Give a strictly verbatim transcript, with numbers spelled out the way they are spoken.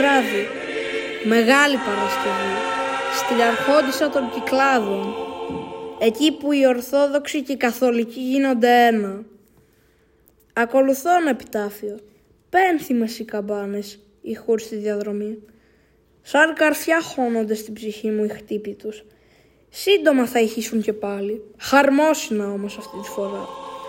βράδυ. Μεγάλη Παρασκευή, στην Αρχόντισσα των Κυκλάδων, εκεί που οι Ορθόδοξοι και οι Καθολικοί γίνονται ένα. Ακολουθώ ένα επιτάφιο, πένθυμες οι καμπάνες, ηχούν στη διαδρομή. Σαν καρφιά χώνονται στην ψυχή μου οι χτύποι τους. Σύντομα θα ηχήσουν και πάλι, χαρμόσυνα όμως αυτή τη φορά.